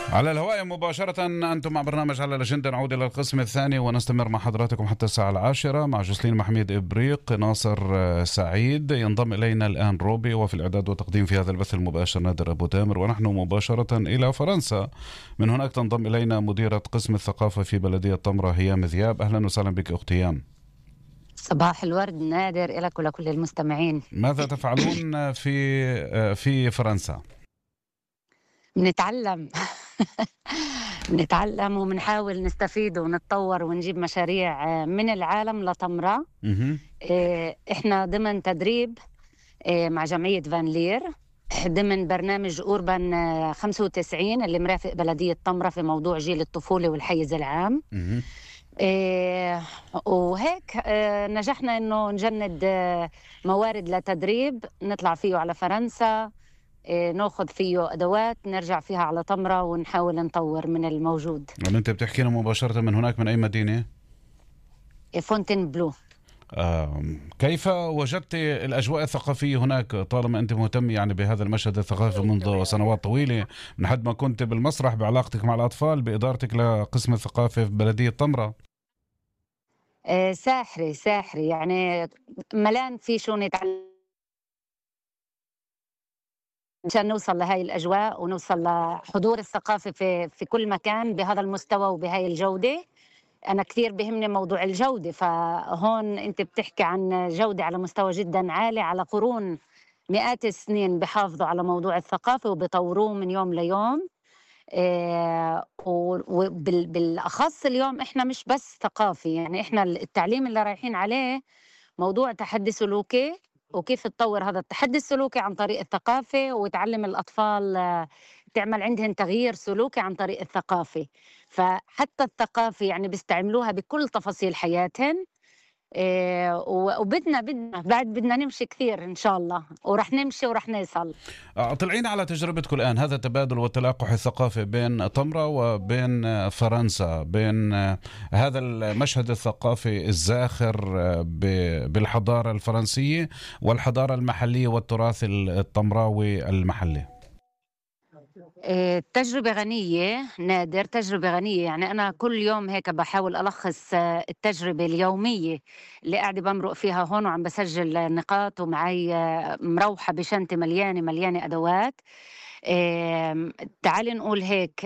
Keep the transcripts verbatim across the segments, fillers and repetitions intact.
على الهواء مباشرة أنتم مع برنامج على الأجندة. نعود إلى القسم الثاني ونستمر مع حضراتكم حتى الساعة العاشرة مع جسلين محميد إبريق. ناصر سعيد ينضم إلينا الآن روبي، وفي الإعداد وتقديم في هذا البث المباشر نادر أبو تامر. ونحن مباشرة إلى فرنسا، من هناك تنضم إلينا مديرة قسم الثقافة في بلدية طمرة هيام ذياب. أهلا وسهلا بك أخت هيام. صباح الورد نادر لك ولكل المستمعين. ماذا تفعلون في في فرنسا؟ بنتعلم بنتعلم وبنحاول نستفيد ونتطور ونجيب مشاريع من العالم لطمرة. احنا ضمن تدريب مع جمعية فان لير ضمن برنامج أوربان خمسة وتسعين اللي مرافق بلدية طمرة في موضوع جيل الطفولة والحيز العام. إيه وهيك إيه نجحنا إنه نجند إيه موارد لتدريب نطلع فيه على فرنسا، إيه ناخذ فيه أدوات نرجع فيها على طمرة ونحاول نطور من الموجود. يعني أنت بتحكينا مباشرة من هناك، من أي مدينة؟ إيه فونتين بلو. آه كيف وجدت الأجواء الثقافية هناك طالما أنت مهتم يعني بهذا المشهد الثقافي منذ سنوات طويلة، من حد ما كنت بالمسرح بعلاقتك مع الأطفال بإدارتك لقسم الثقافة في بلدية طمرة؟ آه ساحري ساحري يعني ملان في شو نتعلم عشان نوصل لهاي الأجواء ونوصل لحضور الثقافة في في كل مكان بهذا المستوى وبهاي الجودة. أنا كثير بهمني موضوع الجودة، فهون أنت بتحكي عن جودة على مستوى جدا عالي، على قرون مئات السنين بحافظوا على موضوع الثقافة وبطوروه من يوم ليوم. إيه وبالأخص اليوم إحنا مش بس ثقافي، يعني إحنا التعليم اللي رايحين عليه موضوع تحدي سلوكي، وكيف تطور هذا التحدي السلوكي عن طريق الثقافة وتعلم الأطفال تعمل عندهم تغيير سلوكي عن طريق الثقافة. فحتى الثقافة يعني بيستعملوها بكل تفاصيل حياتهم. إيه وبدنا بدنا بعد بدنا نمشي كثير إن شاء الله، ورح نمشي ورح نوصل. طلعين على تجربتكم الآن، هذا التبادل والتلاقح الثقافي بين طمرة وبين فرنسا، بين هذا المشهد الثقافي الزاخر بالحضارة الفرنسية والحضارة المحلية والتراث الطمراوي المحلي. التجربة غنية نادر، تجربة غنية. يعني أنا كل يوم هيك بحاول ألخص التجربة اليومية اللي قاعدة بمرق فيها هون وعم بسجل نقاط، ومعي مروحة بشنطة مليانة مليانة أدوات. تعالي نقول هيك،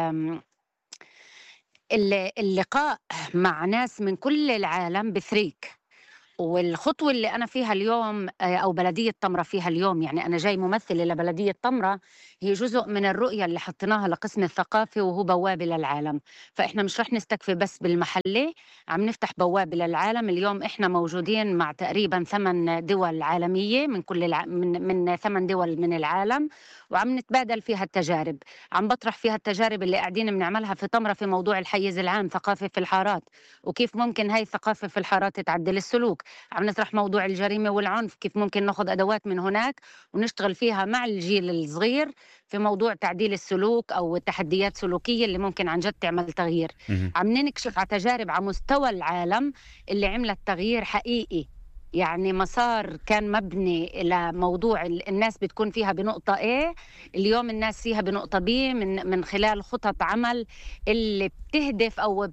اللقاء مع ناس من كل العالم بثريك. والخطوة اللي أنا فيها اليوم أو بلدية طمرة فيها اليوم، يعني أنا جاي ممثلة لبلدية طمرة، هي جزء من الرؤية اللي حطيناها لقسم الثقافة وهو بوابة للعالم. فإحنا مش رح نستكفي بس بالمحلي، عم نفتح بوابة للعالم. اليوم إحنا موجودين مع تقريبا ثمان دول عالمية من كل الع... من من ثمان دول من العالم، وعم نتبادل فيها التجارب. عم بطرح فيها التجارب اللي قاعدين بنعملها في طمرة في موضوع الحيز العام، ثقافة في الحارات، وكيف ممكن هاي الثقافة في الحارات تعدل السلوك. عم نطرح موضوع الجريمة والعنف، كيف ممكن ناخذ أدوات من هناك ونشتغل فيها مع الجيل الصغير في موضوع تعديل السلوك أو التحديات السلوكية اللي ممكن عن جد تعمل تغيير. عم ننكشف على تجارب على مستوى العالم اللي عملت تغيير حقيقي، يعني مسار كان مبني إلى موضوع الناس بتكون فيها بنقطة A، اليوم الناس فيها بنقطة B من من خلال خطط عمل اللي بتهدف أو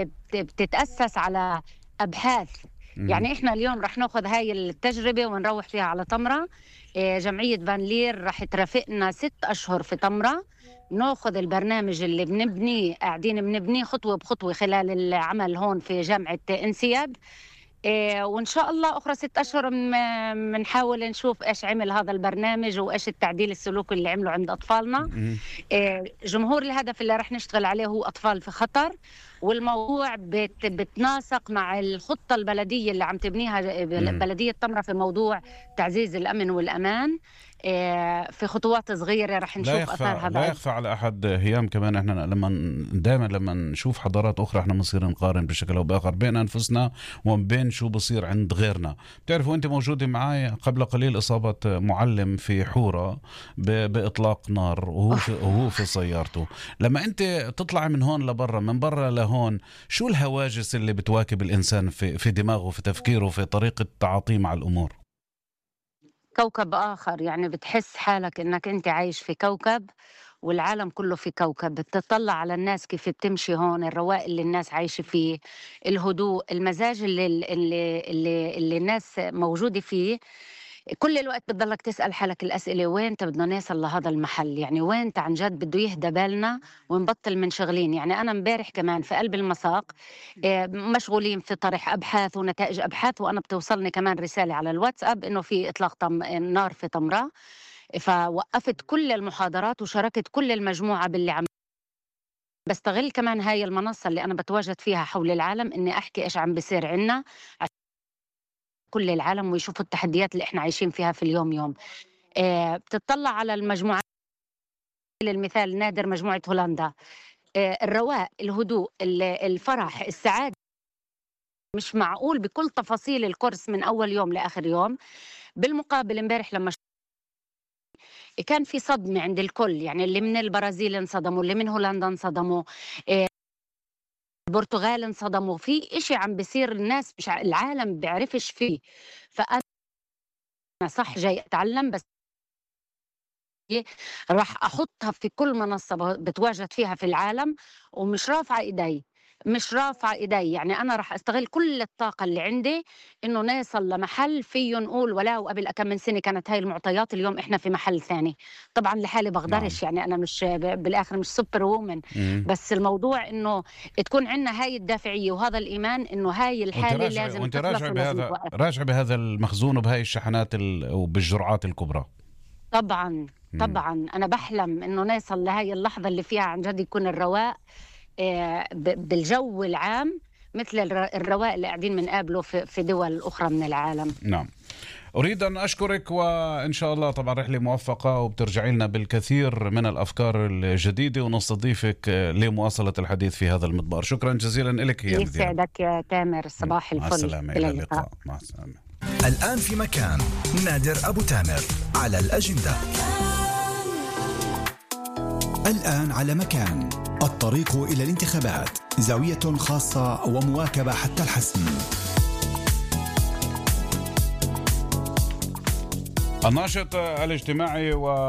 بتتأسس على أبحاث. يعني إحنا اليوم رح ناخذ هاي التجربة ونروح فيها على طمرة. جمعية فان لير رح ترافقنا ست أشهر في طمرة، ناخذ البرنامج اللي بنبنيه قاعدين بنبنيه خطوة بخطوة خلال العمل هون في جامعة إنسياد. إيه وإن شاء الله أخرى ست أشهر بنحاول نشوف إيش عمل هذا البرنامج وإيش التعديل السلوكي اللي عمله عند أطفالنا. إيه جمهور الهدف اللي رح نشتغل عليه هو أطفال في خطر، والموضوع بت بتناسق مع الخطة البلدية اللي عم تبنيها بلدية طمرة في موضوع تعزيز الأمن والأمان. في خطوات صغيرة رح نشوف أثار هذا. لا يخفى على أحد هيام كمان، إحنا لما دائما لما نشوف حضارات أخرى إحنا بنصير نقارن بشكل أو بآخر بين أنفسنا وبين شو بصير عند غيرنا. بتعرفوا أنت موجودة معي قبل قليل إصابة معلم في حورة بإطلاق نار وهو في, وهو في سيارته. لما أنت تطلع من هون لبرا، من برا لهون، شو الهواجس اللي بتواكب الإنسان في في دماغه، في تفكيره، في طريقة تعاطيه مع الأمور؟ كوكب آخر، يعني بتحس حالك إنك أنت عايش في كوكب والعالم كله في كوكب. بتطلع على الناس كيف بتمشي هون، الرواق اللي الناس عايشة فيه، الهدوء، المزاج اللي اللي اللي, اللي الناس موجودة فيه. كل الوقت بتضلك تسأل حالك الأسئلة، وين بدنا نوصل لهذا المحل؟ يعني وين عن جد بده يهدى بالنا ونبطل منشغلين. يعني أنا امبارح كمان في قلب المساق آه، مشغولين في طرح أبحاث ونتائج أبحاث، وأنا بتوصلني كمان رسالة على الواتساب إنه في إطلاق طم... نار في طمرة. فوقفت كل المحاضرات وشاركت كل المجموعة باللي عم بستغل كمان هاي المنصة اللي أنا بتواجد فيها حول العالم إني أحكي إيش عم بيصير عنا كل العالم، ويشوفوا التحديات اللي إحنا عايشين فيها في اليوم يوم. آه، بتطلع على المجموعات، للمثال نادر مجموعة هولندا، آه، الرواء، الهدوء، ال- الفرح، السعادة، مش معقول بكل تفاصيل الكورس من أول يوم لآخر يوم. بالمقابل امبارح لما ش- كان في صدمة عند الكل، يعني اللي من البرازيل انصدموا، اللي من هولندا انصدموا، آه، البرتغال انصدموا في إشي عم بيصير، الناس مش ع- العالم بيعرفش فيه. فأنا صح جاي أتعلم، بس راح أحطها في كل منصة ب- بتواجد فيها في العالم، ومش رافعة إيدي، مش رافعة إيدي. يعني أنا راح أستغل كل الطاقة اللي عندي إنه نوصل لمحل فيه نقول ولو قبل كم من سنة كانت هاي المعطيات، اليوم إحنا في محل ثاني. طبعا لحالي نعم. بقدرش، يعني أنا مش ب- بالآخر مش سوبر وومن، مم. بس الموضوع إنه تكون عندنا هاي الدافعية وهذا الإيمان إنه هاي وانت الحالة راجع لازم وانت راجع تخلص ولازم بهذا توقف. راجع بهذا المخزون وبهاي الشحنات ال... وبالجرعات الكبرى. طبعا مم. طبعا أنا بحلم إنه نوصل لهي اللحظة اللي فيها عن جد يكون الرواق آه، ب- بالجو العام مثل الر- الرواق اللي قاعدين بنقابله في في دول أخرى من العالم. نعم. أريد أن أشكرك، وإن شاء الله طبعا رحلة موفقة، وبترجعي لنا بالكثير من الأفكار الجديدة، ونستضيفك لمواصلة الحديث في هذا المضمار. شكرا جزيلا لك يا نذيرة. يسعدك يا تامر، صباح مع الفل، السلامة، إلى إلى اللقاء. اللقاء، مع السلامة. الآن في مكان نادر أبو تامر على الأجندة. الآن على مكان، الطريق إلى الانتخابات، زاوية خاصة ومواكبة حتى الحسم. الناشط الاجتماعي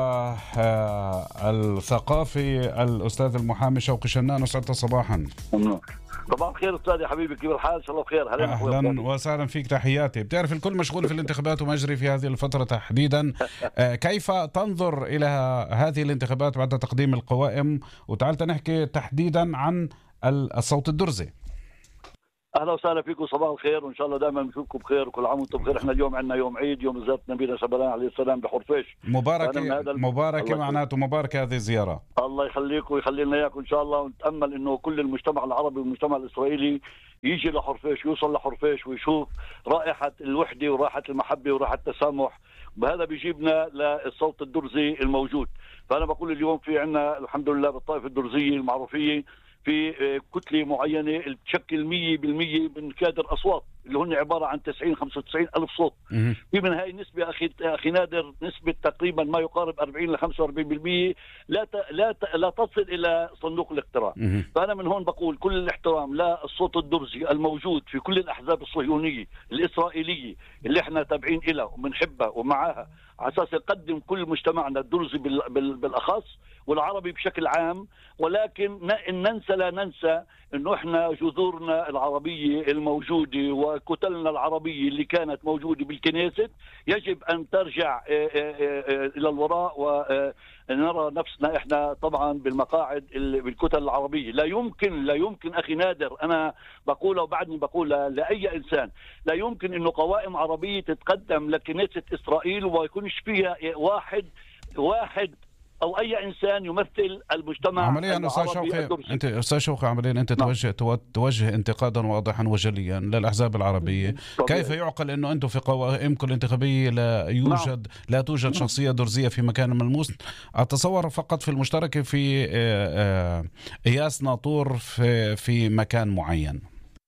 والثقافي الأستاذ المحامي شوقي شنان، أسعدك صباحا. ممنون. صباح الخير استاذ يا حبيبي، كيف الحال؟ ان شاء الله بخير. هلا اهلا وسهلا فيك، تحياتي. بتعرف الكل مشغول في الانتخابات وما يجري في هذه الفتره تحديدا. كيف تنظر الى هذه الانتخابات بعد تقديم القوائم؟ وتعال نحكي تحديدا عن الصوت الدرزي. اهلا وسهلا فيكم، صباح الخير، وان شاء الله دائما نشوفكم بخير وكل عام وانتم بخير. احنا اليوم عندنا يوم عيد، يوم زيارة نبينا شبلان عليه السلام بحرفيش. مباركه مباركه معناته مباركه هذه الزياره. الله يخليكم ويخلي لنا اياكم ان شاء الله، ونتامل انه كل المجتمع العربي والمجتمع الاسرائيلي يجي لحرفيش، يوصل لحرفيش ويشوف رائحه الوحده ورائحه المحبه ورائحه التسامح، وهذا بيجيبنا للصوت الدرزي الموجود. فانا بقول اليوم في عندنا الحمد لله بالطائفه الدرزيه المعروفيه في كتله معينه تشكل مية بالمية من كادر اصوات اللي هن عباره عن تسعين خمسة وتسعين الف صوت. في من هاي النسبه اخي اخي نادر نسبه تقريبا ما يقارب أربعين ل خمسة وأربعين بالمئة لا ت... لا ت... لا تصل الى صندوق الاقتراع. فانا من هون بقول كل الاحترام للصوت الدرزي الموجود في كل الاحزاب الصهيونيه الاسرائيليه اللي احنا تابعين لها وبنحبها ومعاها، على اساس يقدم كل مجتمعنا الدرزي بال... بال... بالاخص والعربي بشكل عام. ولكن ننسى لا ننسى انه احنا جذورنا العربيه الموجوده وكتلنا العربيه اللي كانت موجوده بالكنيست يجب ان ترجع الى الوراء، ونرى نفسنا احنا طبعا بالمقاعد بالكتل العربيه. لا يمكن لا يمكن اخي نادر، انا بقولها وبعدني بقولها لاي انسان، لا يمكن انه قوائم عربيه تتقدم لكنيست اسرائيل وما يكونش فيها واحد واحد او اي انسان يمثل المجتمع عمليا. استاذ شوقي انت استاذ شوقي عمليا انت نعم. توجه توجه انتقادا واضحا وجليا للاحزاب العربيه. طبيعي. كيف يعقل انه انتم في قوائمكم الانتخابيه لا يوجد نعم. لا توجد نعم. شخصيه درزيه في مكان ملموس؟ اتصور فقط في المشتركه في اياس ناطور في في مكان معين.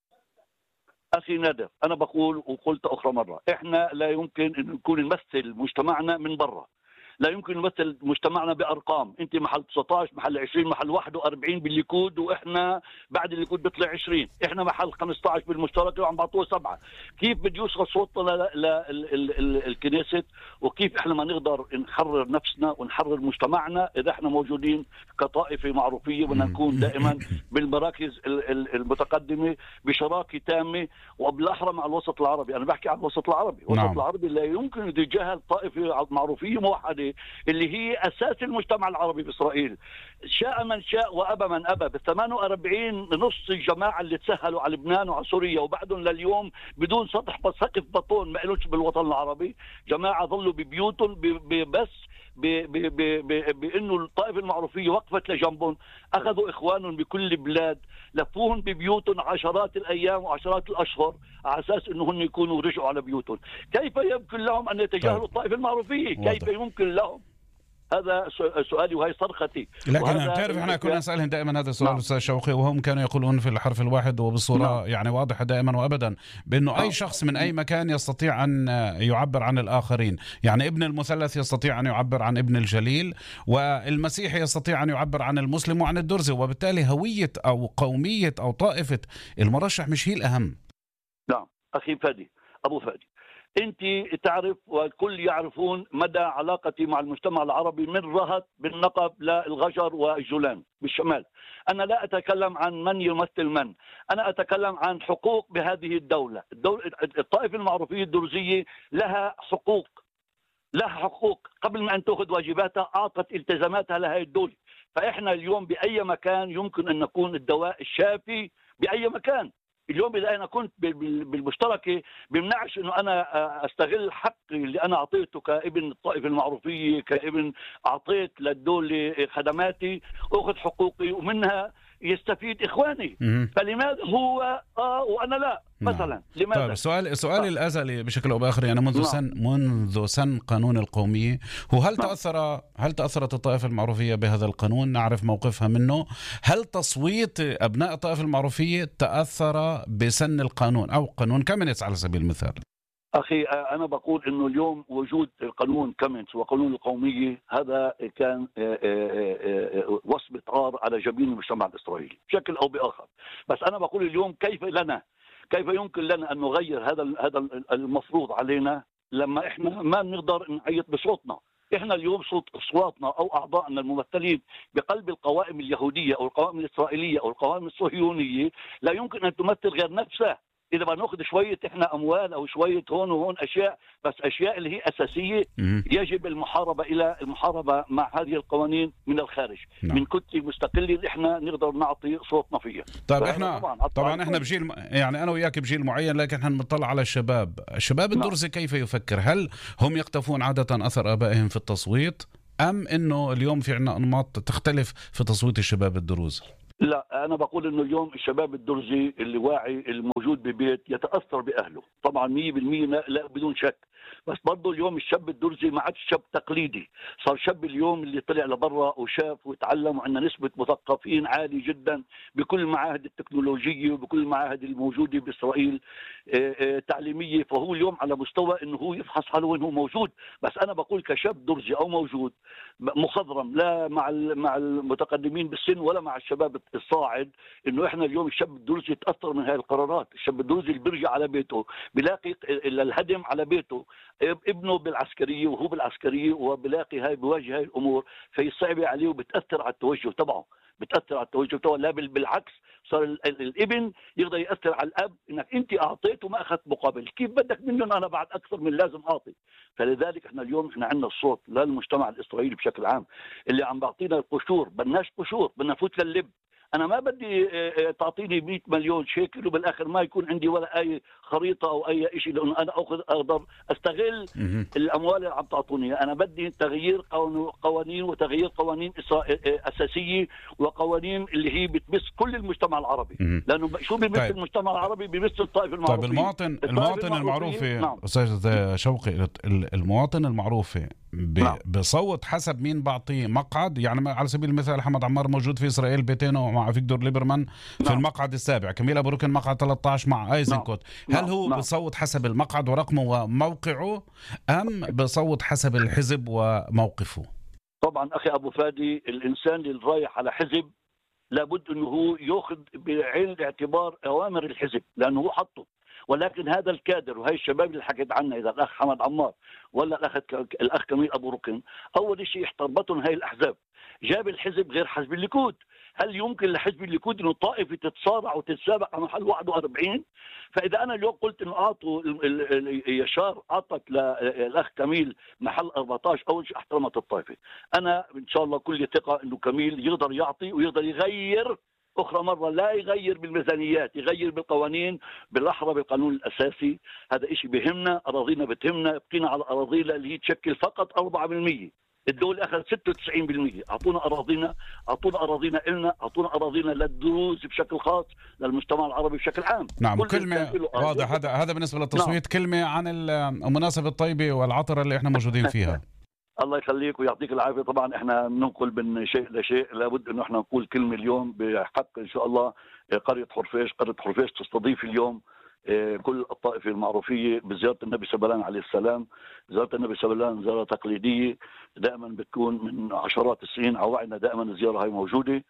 اخي نادر، انا بقول وقلت اخرى مره، احنا لا يمكن ان نكون نمثل مجتمعنا من برا. لا يمكن نمثل مجتمعنا بارقام، انت محل تسعة عشر، محل عشرين، محل واحد وأربعين بالليكود، واحنا بعد الليكود بيطلع عشرين، احنا محل خمسة عشر بالمشترك وعم بعطوه سبعه. كيف بده يوصل صوتنا للكنيست؟ وكيف احنا ما نقدر نحرر نفسنا ونحرر مجتمعنا اذا احنا موجودين كطائفه معروفيه، بدنا نكون دائما بالمراكز المتقدمه بشراكه تامه، وبالاحرى مع الوسط العربي. انا بحكي عن الوسط العربي، الوسط نعم. العربي لا يمكن يتجاهل طائفه معروفيه موحده اللي هي اساس المجتمع العربي باسرائيل. شاء من شاء وابى من ابى. بال ثمانية وأربعين نص الجماعه اللي تسهلوا على لبنان وعلى سوريا وبعدهم لليوم بدون سطح سقف بطون ما لهمش بالوطن العربي، جماعه ظلوا ببيوتهم بس بانه الطائفه المعروفيه وقفت لجنبهم، اخذوا اخوانهم بكل البلاد لفوهم ببيوتهم عشرات الايام وعشرات الاشهر على اساس انه هم يكونوا رجعوا على بيوتهم. كيف يمكن لهم ان يتجاهلوا الطائفه المعروفيه؟ كيف يمكن لهم؟ هذا سؤالي وهي صرختي. لكن بتعرف احنا كنا نسالهم دائما هذا السؤال استاذ شوقي، وهم كانوا يقولون في الحرف الواحد وبصوره نعم. يعني واضحه دائما وابدا بانه نعم. اي شخص من اي مكان يستطيع ان يعبر عن الاخرين، يعني ابن المثلث يستطيع ان يعبر عن ابن الجليل، والمسيحي يستطيع ان يعبر عن المسلم وعن الدرزي، وبالتالي هويه او قوميه او طائفه المرشح مش هي الاهم. نعم اخي فادي، ابو فادي، أنت تعرف والكل يعرفون مدى علاقتي مع المجتمع العربي من رهط بالنقب للغجر والجولان بالشمال. أنا لا أتكلم عن من يمثل من، أنا أتكلم عن حقوق بهذه الدولة. الدولة الطائفة المعروفية الدرزية لها حقوق، لها حقوق قبل ما أن تأخذ واجباتها أعطت التزاماتها لهذه الدولة. فإحنا اليوم بأي مكان يمكن أن نكون الدواء الشافي بأي مكان. اليوم إذا أنا كنت بالمشتركة بمنعش إنه أنا أستغل حقي اللي أنا أعطيته كابن الطائفة المعروفية، كابن أعطيت للدولة خدماتي، أخذ حقوقي ومنها يستفيد إخواني. مم. فلماذا هو آه وأنا لا مثلا؟ لماذا؟ طيب سؤال سؤالي الأزلي بشكل أو بآخر، يعني منذ نعم. سن منذ سن قانون القومية، هو هل نعم. تأثر هل تأثرت الطائفة المعروفية بهذا القانون؟ نعرف موقفها منه. هل تصويت أبناء الطائفة المعروفية تأثر بسن القانون أو قانون كامينيتس على سبيل المثال؟ أخي أنا بقول إنه اليوم وجود قانون كامينيتس وقانون القومية هذا كان وصمة عار على جبين المجتمع الإسرائيلي بشكل أو بآخر. بس أنا بقول اليوم كيف لنا كيف يمكن لنا أن نغير هذا هذا المفروض علينا لما إحنا ما نقدر نعيط بصوتنا. إحنا اليوم صوت أصواتنا أو أعضائنا الممثلين بقلب القوائم اليهودية أو القوائم الإسرائيلية أو القوائم الصهيونية لا يمكن أن تمثل غير نفسها. إذا بدنا نأخذ شوية إحنا أموال أو شوية هون وهون أشياء، بس أشياء اللي هي أساسية يجب المحاربة إلى المحاربة مع هذه القوانين من الخارج. نعم. من كتلة مستقلة إحنا نقدر نعطي صوتنا فيها. طيب إحنا طبعا, طبعا إحنا بجيل، يعني أنا وياك بجيل معين، لكن إحنا بنطلع على الشباب. الشباب الدرزي كيف يفكر؟ هل هم يقتفون عادة أثر آبائهم في التصويت، أم إنه اليوم في عنا أنماط تختلف في تصويت الشباب الدروز؟ لا أنا بقول إنه اليوم الشباب الدرزي اللي واعي الموجود ببيت يتأثر بأهله طبعا مية بالمية، لا بدون شك. بس برضه اليوم الشاب الدرزي ما عادش شاب تقليدي، صار شاب اليوم اللي طلع لبرا وشاف وتعلم، وعندنا نسبة مثقفين عالي جدا بكل المعاهد التكنولوجية وبكل المعاهد الموجودة بإسرائيل تعليمية. فهو اليوم على مستوى إنه هو يفحص حاله وين هو موجود. بس أنا بقول كشاب درزي أو موجود مخضرم لا مع مع المتقدمين بالسن ولا مع الشباب الصاعد، إنه إحنا اليوم الشاب الدرزي يتأثر من هاي القرارات. الشاب الدرزي اللي بيرجع على بيته بيلاقي الهدم على بيته، ابنه بالعسكرية وهو بالعسكرية وبلاقي هاي بواجه هاي الأمور، فهي صعبة عليه وبتأثر على التوجه تبعه، بتأثر على التوجه تبعه. لا بالعكس، صار الابن يقدر يأثر على الأب إنك أنت أعطيت وما أخذت مقابل، كيف بدك منهم أنا بعد أكثر من لازم أعطي. فلذلك إحنا اليوم إحنا عندنا الصوت للمجتمع الإسرائيلي بشكل عام اللي عم بعطينا القشور. بدناش قشور، بدنا نفوت لللب. أنا ما بدي تعطيني مئة مليون شيكل وبالآخر ما يكون عندي ولا أي خريطة أو أي شيء، لأنه أنا أخذ أقدر أستغل الأموال اللي عم تعطوني. أنا بدي تغيير قوانين وتغيير قوانين أساسية وقوانين اللي هي بتمس كل المجتمع العربي، لأنه شو بيمس طيب. المجتمع العربي بيمس الطائفة المعروفية. طيب المواطن المواطن المعروفي نعم. أستاذ شوقي، المواطن المعروفي بصوت حسب مين بعطيه مقعد. يعني على سبيل المثال حمد عمار موجود في إسرائيل بيتينو مع فيكتور ليبرمان في نعم. المقعد السابع، كميل أبو ركن مقعد ثلاثة عشر مع ايزنكوت. نعم. هل هو نعم. بصوت حسب المقعد ورقمه وموقعه أم بصوت حسب الحزب وموقفه؟ طبعا أخي أبو فادي، الإنسان اللي رايح على حزب لابد أنه هو يأخذ بعين الاعتبار أوامر الحزب لأنه هو حطه. ولكن هذا الكادر وهي الشباب اللي حكيت عنه، إذا الأخ حمد عمار ولا الأخ الأخ كميل أبو ركن، أول شيء احتربتهم هاي الأحزاب. جاب الحزب غير حزب الليكود. هل يمكن لحزب الليكود انه طائفه تتصارع وتتسابق على محل واحد وأربعين؟ فاذا انا اليوم قلت انه اعطوا يشار اعطت للاخ كميل محل أربعة عشر، اول شيء احترمت الطائفه. انا ان شاء الله كل ثقه انه كميل يقدر يعطي ويقدر يغير اخرى مره، لا يغير بالميزانيات، يغير بالقوانين، بالاحرى بالقانون الاساسي. هذا شيء بهمنا، اراضينا بتهمنا، بقينا على اراضينا اللي هي تشكل فقط أربعة بالمئة. الدولة أخذ ستة وتسعين بالمئة. أعطونا أراضينا، أعطونا أراضينا إلنا، أعطونا أراضينا للدروز بشكل خاص، للمجتمع العربي بشكل عام. نعم، كلمة واضح. هذا هذا بالنسبة للتصويت. نعم. كلمة عن المناسبة الطيبة والعطرة اللي إحنا موجودين فيها. الله يخليك ويعطيك العافية. طبعا إحنا بننقل من شيء لشيء، لابد إنه إحنا نقول كلمة اليوم بحق إن شاء الله قرية حرفيش. قرية حرفيش تستضيف اليوم كل الطائفة المعروفية بزيارة النبي سبلان عليه السلام. زيارة النبي سبلان زيارة تقليدية دائما بتكون من عشرات السنين، عوائنا دائما الزيارة هاي موجودة.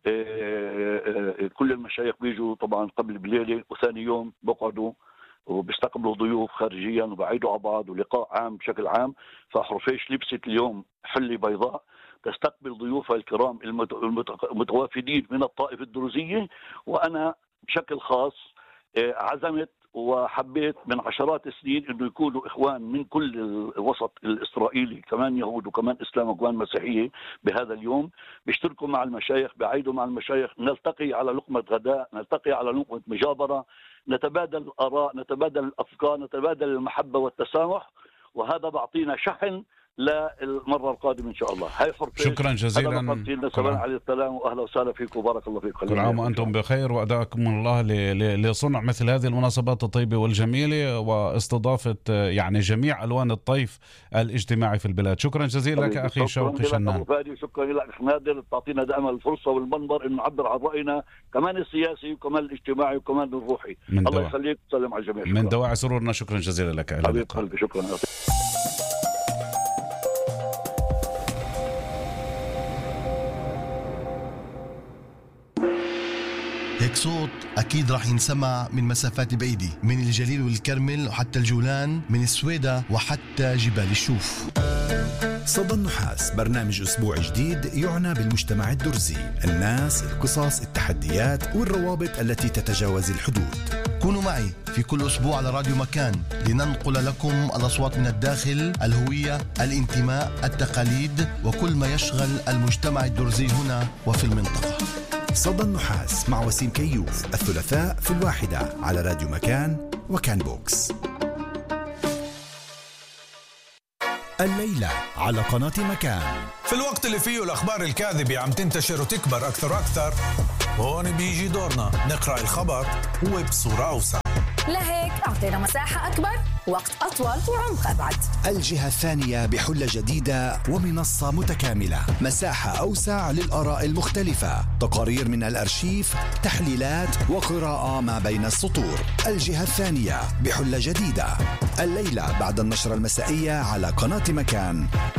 كل المشايخ بيجوا طبعا قبل بليلة، وثاني يوم بقعدوا وبيستقبلوا ضيوف خارجيا وبعيدوا على بعض ولقاء عام بشكل عام. فحرفيش لبست اليوم حلة بيضاء تستقبل ضيوفها الكرام المتوافدين من الطائفة الدروزية. وأنا بشكل خاص عزمت وحبيت من عشرات السنين انه يكونوا اخوان من كل الوسط الاسرائيلي، كمان يهود وكمان اسلام وكمان مسيحيه، بهذا اليوم بيشتركوا مع المشايخ، بيعيدوا مع المشايخ، نلتقي على لقمه غداء، نلتقي على لقمه مجابره، نتبادل الاراء، نتبادل الافكار، نتبادل المحبه والتسامح. وهذا بعطينا شحن للمره القادمه ان شاء الله. هاي شكرا جزيلا. السلام عليه السلام واهلا وسهلا فيكم وبارك الله فيكم. كل عام وانتم بخير وادعكم الله لصنع مثل هذه المناسبات الطيبه والجميله واستضافه يعني جميع الوان الطيف الاجتماعي في البلاد. شكرا جزيلا لك اخي شوقي شنان. شكرا لك اخ نادر، تعطينا دائما الفرصه والمنبر انه نعبر عن راينا كمان السياسي وكمان الاجتماعي وكمان الروحي. الله يخليك وسلم على الجميع. من دواعي سرورنا. شكرا جزيلا لك. الى اللقاء. شكرا. هيك صوت أكيد راح ينسمع من مسافات بعيدة، من الجليل والكرمل وحتى الجولان، من السويدة وحتى جبال الشوف. صدى النحاس برنامج أسبوع جديد يعنى بالمجتمع الدرزي، الناس، القصص، التحديات والروابط التي تتجاوز الحدود. كونوا معي في كل أسبوع على راديو مكان لننقل لكم الأصوات من الداخل، الهوية، الانتماء، التقاليد وكل ما يشغل المجتمع الدرزي هنا وفي المنطقة. صدى النحاس مع وسيم كيوف الثلاثاء في الواحدة على راديو مكان وكان بوكس. الليلة على قناة مكان. في الوقت اللي فيه الأخبار الكاذبة عم تنتشر وتكبر أكثر وأكثر، هون بيجي دورنا نقرأ الخبر وبصورة أوسع. لهيك أعطينا مساحة أكبر، وقت أطول وعمق أبعد. الجهة الثانية بحلة جديدة ومنصة متكاملة، مساحة أوسع للآراء المختلفة، تقارير من الأرشيف، تحليلات وقراءة ما بين السطور. الجهة الثانية بحلة جديدة الليلة بعد النشرة المسائية على قناة مكان.